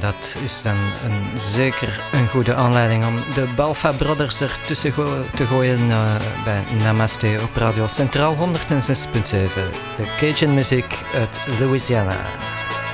dat is dan zeker een goede aanleiding om de Balfa Brothers ertussen te gooien bij Namaste op Radio Centraal 106.7. De Cajun muziek uit Louisiana.